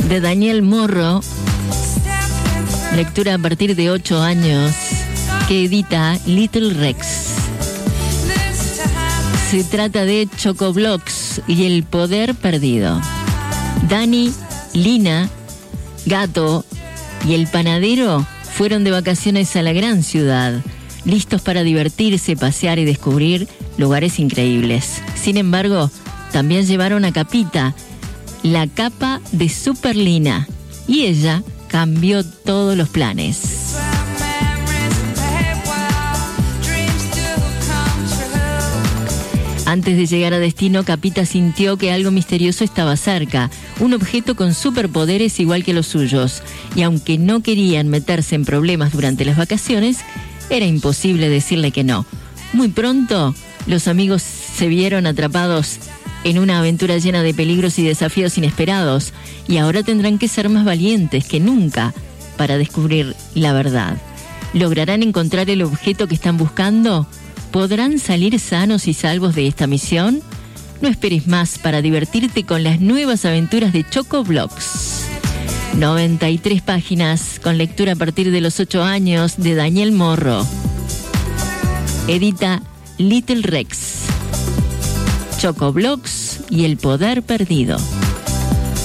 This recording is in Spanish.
de Daniel Morro, lectura a partir de 8 años, que edita Little Rex. Se trata de Chocoblocks y el poder perdido. Dani, Lina, Gato y el panadero fueron de vacaciones a la gran ciudad, listos para divertirse, pasear y descubrir lugares increíbles. Sin embargo, también llevaron a Capita, la capa de Super Lina, y ella cambió todos los planes. Antes de llegar a destino, Capita sintió que algo misterioso estaba cerca, un objeto con superpoderes igual que los suyos, y aunque no querían meterse en problemas durante las vacaciones, era imposible decirle que no. Muy pronto, los amigos se vieron atrapados en una aventura llena de peligros y desafíos inesperados, y ahora tendrán que ser más valientes que nunca para descubrir la verdad. ¿Lograrán encontrar el objeto que están buscando? ¿Podrán salir sanos y salvos de esta misión? No esperes más para divertirte con las nuevas aventuras de Chocoblocks. 93 páginas con lectura a partir de los 8 años de Daniel Morro. Edita Little Rex. Chocoblocks y el poder perdido.